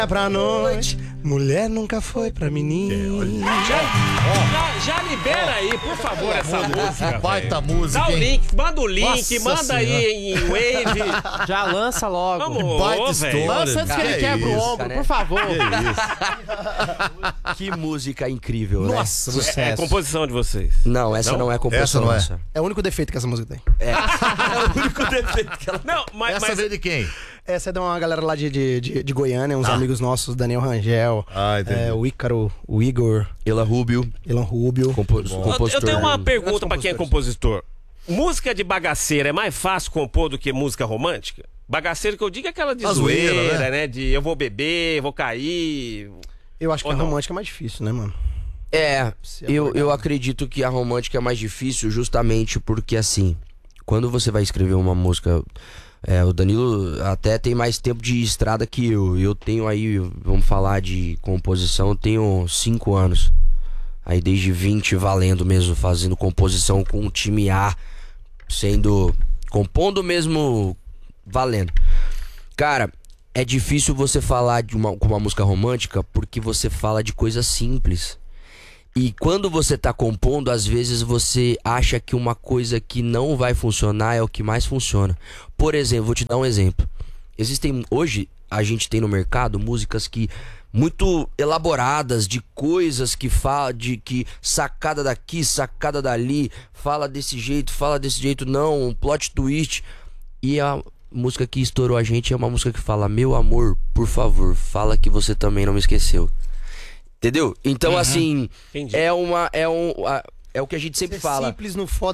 pra noite, mulher nunca foi pra menino. Já libera aí, por favor, essa música. Baita música, Dá o hein? link, manda o link, Nossa manda aí em Wave. Já lança logo. Vamos, Baita velho. história. Lança antes que ele quebra o ombro, por favor. Que música incrível, né? Nossa, É Sucesso. composição de vocês. Não, essa não é composição Essa não é. nossa. É o único defeito que essa música tem. É o único defeito que ela... Não, mas Essa veio de quem? Essa é de uma galera lá de Goiânia, uns amigos nossos, Daniel Rangel, Entendi. o Ícaro, o Igor, Ela Rubio, Elan Rubio. compositor. eu tenho uma pergunta Grandes pra quem é compositor. Música de bagaceira é mais fácil compor do que música romântica? Bagaceira que eu digo é aquela de A zoeira, zoeira, né? De eu vou beber, vou cair. Eu acho que Ou a não? romântica é mais difícil, né, mano? Eu acredito que a romântica é mais difícil justamente porque, assim, quando você vai escrever uma música... o Danilo até tem mais tempo de estrada que eu. Eu tenho aí, vamos falar de composição, eu tenho 5 anos. Aí desde 20 valendo mesmo, fazendo composição com o time A, compondo mesmo valendo. Cara, é difícil você falar com uma música romântica porque você fala de coisas simples. E quando você tá compondo, às vezes você acha que uma coisa que não vai funcionar é o que mais funciona. Por exemplo, vou te dar um exemplo. Hoje a gente tem no mercado músicas que muito elaboradas, de coisas que fala de que sacada daqui, sacada dali, fala desse jeito, não, um plot twist. E a música que estourou a gente é uma música que fala: meu amor, por favor, fala que você também não me esqueceu. Entendeu? Então, assim, Entendi. é o que a gente sempre fala. Simples no foda